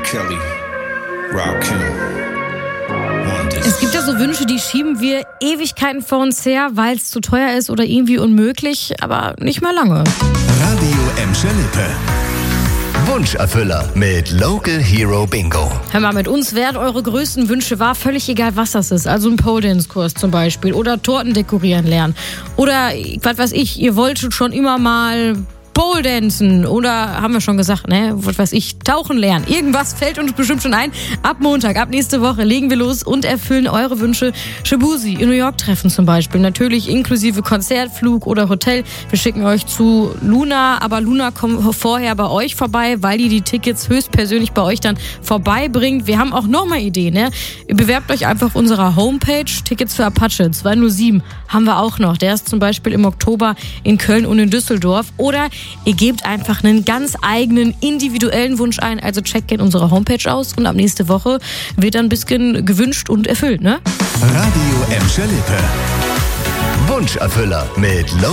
Kelly, Rakim. Es gibt ja so Wünsche, die schieben wir Ewigkeiten vor uns her, weil es zu teuer ist oder irgendwie unmöglich, aber nicht mal lange. Radio Emscher Lippe. Wunscherfüller mit Local Hero Bingo. Hör mal, mit uns werden eure größten Wünsche wahr, völlig egal, was das ist. Also ein Pole-Dance-Kurs zum Beispiel oder Torten dekorieren lernen. Oder, was weiß ich, ihr wolltet schon immer mal Pole-Dancen oder, haben wir schon gesagt, ne, was weiß ich, tauchen lernen. Irgendwas fällt uns bestimmt schon ein. Ab Montag, ab nächste Woche legen wir los und erfüllen eure Wünsche. Shabuzi in New York treffen zum Beispiel. Natürlich inklusive Konzertflug oder Hotel. Wir schicken euch zu Luna, aber Luna kommt vorher bei euch vorbei, weil die Tickets höchstpersönlich bei euch dann vorbeibringt. Wir haben auch nochmal Ideen, ne? Ihr bewerbt euch einfach auf unserer Homepage. Tickets für Apache 207 haben wir auch noch. Der ist zum Beispiel im Oktober in Köln und in Düsseldorf. Oder ihr gebt einfach einen ganz eigenen, individuellen Wunsch ein. Also checkt gerne unsere Homepage aus und ab nächste Woche wird dann ein bisschen gewünscht und erfüllt, ne? Radio Emscher Lippe. Wunscherfüller mit